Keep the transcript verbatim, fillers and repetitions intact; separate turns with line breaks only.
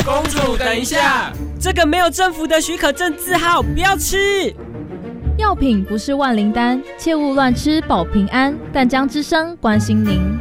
公主等一下，
这个没有政府的许可证字号，不要吃。
药品不是万灵丹，切勿乱吃保平安。淡江之声关心您。